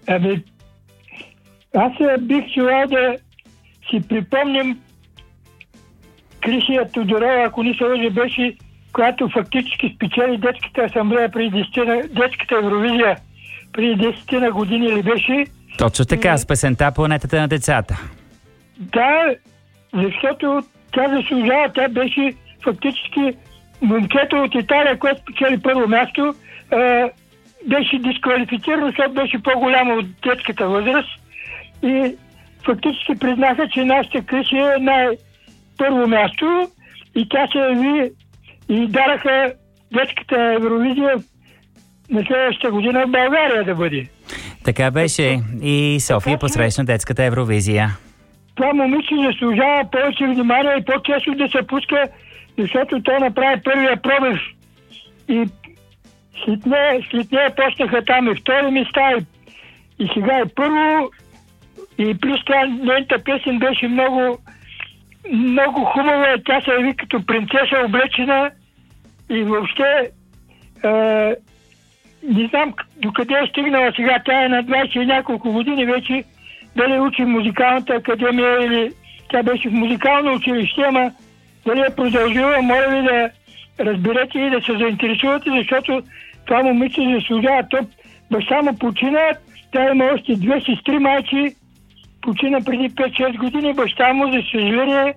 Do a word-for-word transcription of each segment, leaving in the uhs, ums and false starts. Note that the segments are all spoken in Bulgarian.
Ами, аз бих желал да си припомним Крисия Тодорова, ако не се лъжа, беше, която фактически спечели детската асамблея преди десет, детската Евровизия преди десет години ли беше? Точно така, и... с песента "Планетата на децата". Да, защото тя заслужава, тя беше фактически момчето от Италия, което спечели първо място, е, беше дисквалифицирано, защото беше по-голямо от детската възраст и фактически признаха, че нашата Крисия е най-първо място и тя се яви и дараха детската Евровизия на следващата година в България да бъде. Така беше и София посрещна детската Евровизия. Това момиче заслужава повече внимание и по-често да се пуска, защото той направи първия пробив. И след нея, след нея почнаха там и втори места, и, и сега и първо. И плюс това нейната песен беше много, много хубава. Тя се яви като принцеса облечена и въобще е, не знам докъде е стигнала сега. Тя е на двайсет и няколко години вече. Дали учи в музикалната академия или тя беше в музикално училище, ама дали е продължила, моля ви да разберете и да се заинтересувате, защото това момиче заслужава. То баща му почина, тя има още две сестри майчи, почина преди пет-шест години, баща му, за съжаление,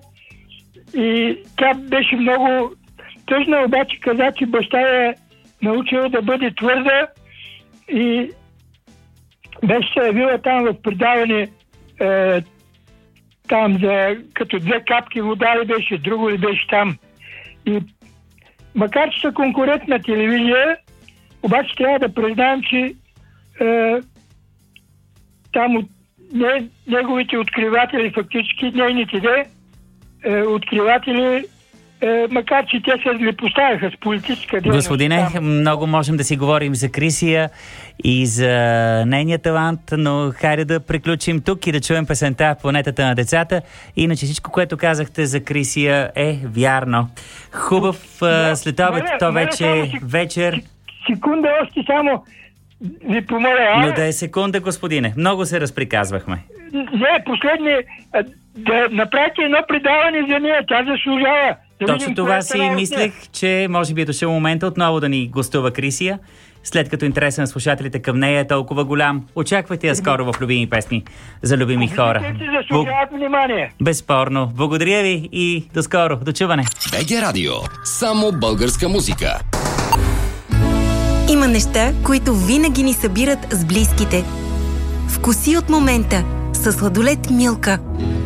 и тя беше много тъжна, обаче каза, че баща е научила да бъде твърда и беше се явила там в предаване е, там за като две капки вода ли беше, друго ли беше там. И макар че са конкурентна телевизия, обаче трябва да признаем, че е, там от не, неговите откриватели, фактически нейните де, е, откриватели, е, макар че те се злепоставяха с политическа дейност. Господине, много можем да си говорим за Крисия и за нейния талант, но хайде да приключим тук и да чуем песента "Планетата на децата". Иначе всичко, което казахте за Крисия, е вярно. Хубав да, следобед, то вече е вечер. Секунда още само ви помоля. Но да е секунда, господине. Много се разприказвахме. Не, последни, да направите едно предаване за нея, тя заслужава. Да Точно това си мислех, че може би е дошъл момента отново да ни гостува Крисия, след като интересът на слушателите към нея е толкова голям. Очаквайте я скоро в любими песни за любими хора. Заслужават внимание. Безспорно. Благодаря ви и до скоро. До чуване. БГ Радио. Само българска музика. Има неща, които винаги ни събират с близките. Вкуси от момента със сладолед Милка.